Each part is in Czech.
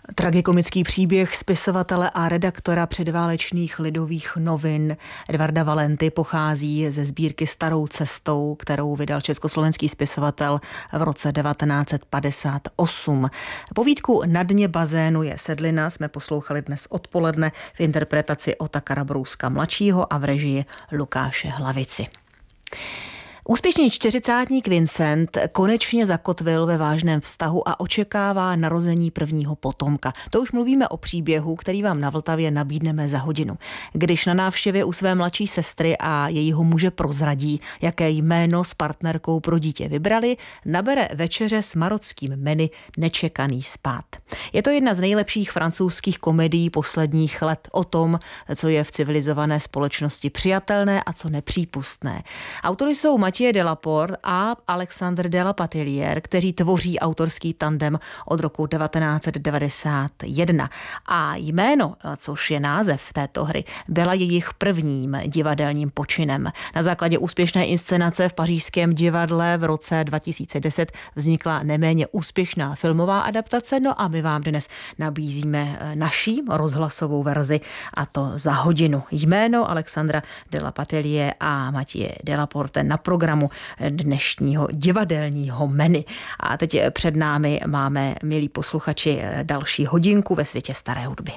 Tragikomický příběh spisovatele a redaktora předválečných Lidových novin Edvarda Valenty pochází ze sbírky Starou cestou, kterou vydal československý spisovatel v roce 1958. Povídku Na dně bazénu je sedlina jsme poslouchali dnes odpoledne v interpretaci Otakara Brouska mladšího a v režii Lukáše Hlavici. Úspěšný čtyřicátník Vincent konečně zakotvil ve vážném vztahu a očekává narození prvního potomka. To už mluvíme o příběhu, který vám na Vltavě nabídneme za hodinu. Když na návštěvě u své mladší sestry a jejího muže prozradí, jaké jméno s partnerkou pro dítě vybrali, nabere večeře s marockým menu Nečekaný spát. Je to jedna z nejlepších francouzských komedií posledních let o tom, co je v civilizované společnosti přijatelné a co nepřípustné. Autory jsou Mathieu Delaporte a Alexandre de la Patellière, kteří tvoří autorský tandem od roku 1991. A jméno, což je název této hry, byla jejich prvním divadelním počinem. Na základě úspěšné inscenace v Pařížském divadle v roce 2010 vznikla neméně úspěšná filmová adaptace, no a my vám dnes nabízíme naší rozhlasovou verzi, a to za hodinu. Jméno Alexandra de la Patellière a Mathieu Delaporte na programu dnešního divadelního menu. A teď před námi máme, milí posluchači, další hodinku ve světě staré hudby.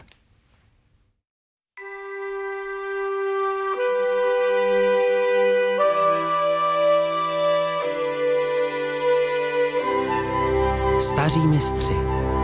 Staří mistři.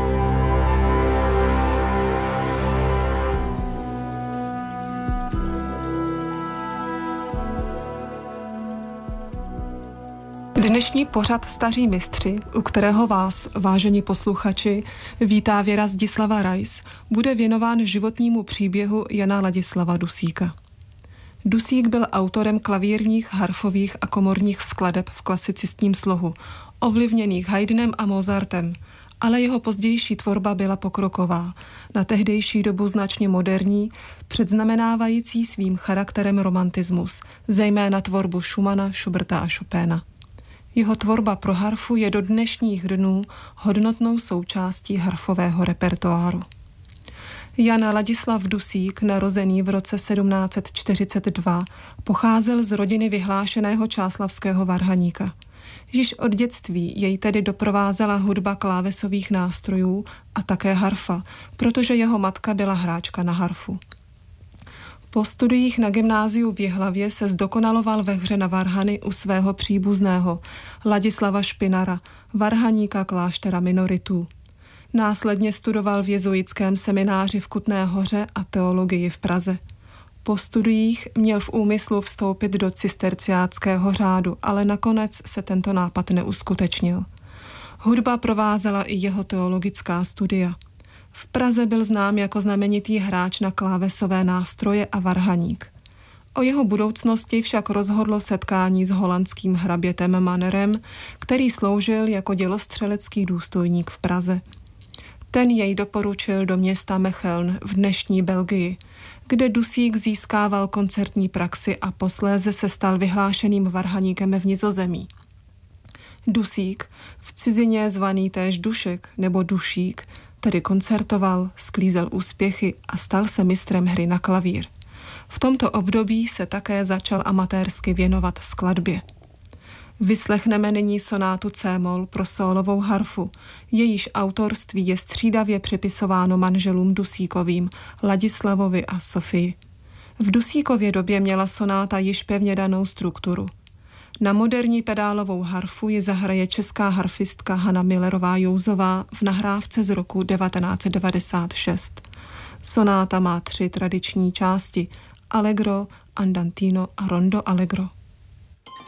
Dnešní pořad Staří mistři, u kterého vás, vážení posluchači, vítá Věra Zdislava Rais, bude věnován životnímu příběhu Jana Ladislava Dusíka. Dusík byl autorem klavírních, harfových a komorních skladeb v klasicistním slohu, ovlivněných Haydnem a Mozartem, ale jeho pozdější tvorba byla pokroková, na tehdejší dobu značně moderní, předznamenávající svým charakterem romantismus, zejména tvorbu Schumanna, Schuberta a Chopina. Jeho tvorba pro harfu je do dnešních dnů hodnotnou součástí harfového repertoáru. Jan Ladislav Dusík, narozený v roce 1742, pocházel z rodiny vyhlášeného čáslavského varhaníka. Již od dětství jej tedy doprovázela hudba klávesových nástrojů a také harfa, protože jeho matka byla hráčka na harfu. Po studiích na gymnáziu v Jihlavě se zdokonaloval ve hře na varhany u svého příbuzného Ladislava Špinara, varhaníka kláštera minoritů. Následně studoval v jezuitském semináři v Kutné Hoře a teologii v Praze. Po studiích měl v úmyslu vstoupit do cisterciáckého řádu, ale nakonec se tento nápad neuskutečnil. Hudba provázela i jeho teologická studia. V Praze byl znám jako znamenitý hráč na klávesové nástroje a varhaník. O jeho budoucnosti však rozhodlo setkání s holandským hrabětem Mannerem, který sloužil jako dělostřelecký důstojník v Praze. Ten jej doporučil do města Mecheln v dnešní Belgii, kde Dusík získával koncertní praxi a posléze se stal vyhlášeným varhaníkem v Nizozemí. Dusík, v cizině zvaný též Dušek nebo Dušík, tedy koncertoval, sklízel úspěchy a stal se mistrem hry na klavír. V tomto období se také začal amatérsky věnovat skladbě. Vyslechneme nyní sonátu C-moll pro sólovou harfu, jejíž autorství je střídavě připisováno manželům Dusíkovým, Ladislavovi a Sofii. V Dusíkově době měla sonáta již pevně danou strukturu. Na moderní pedálovou harfu ji zahraje česká harfistka Hana Millerová-Jouzová v nahrávce z roku 1996. Sonáta má 3 tradiční části: Allegro, Andantino a Rondo Allegro.